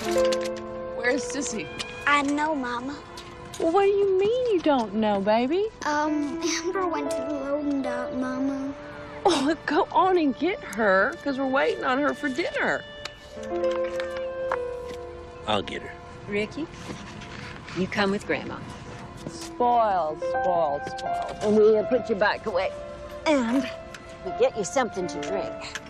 Where's Sissy? I know, Mama. Well, what do you mean you don't know, baby? Amber went to the loading dock, Mama. Oh, go on and get her, because we're waiting on her for dinner. I'll get her. Ricky, you come with Grandma. Spoiled, spoiled, spoiled. And we'll put your back away. And we get you something to drink.